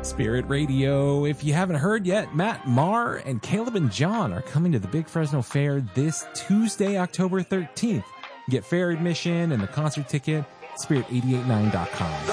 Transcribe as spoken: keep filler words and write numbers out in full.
Spirit Radio. If you haven't heard yet, Matt Maher and Caleb and John are coming to the Big Fresno Fair this Tuesday, October thirteenth. Get fair admission and the concert ticket at spirit eight eight nine dot com.